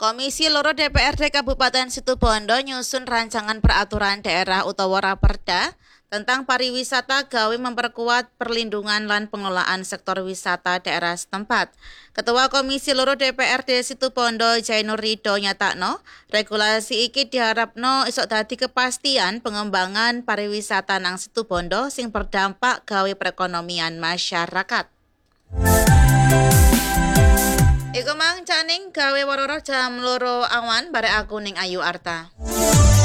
Komisi Loro DPRD Kabupaten Situbondo nyusun rancangan peraturan daerah utawa Raperda tentang pariwisata gawe memperkuat perlindungan lan pengelolaan sektor wisata daerah setempat. Ketua Komisi Loro DPRD Situbondo Jainur Rido nyatakno, regulasi iki diharapno isok dadi kepastian pengembangan pariwisata nang Situbondo sing berdampak gawe perekonomian masyarakat. Iku mang caning gawe waroro jam 2 awan bare aku ning Ayu Arta.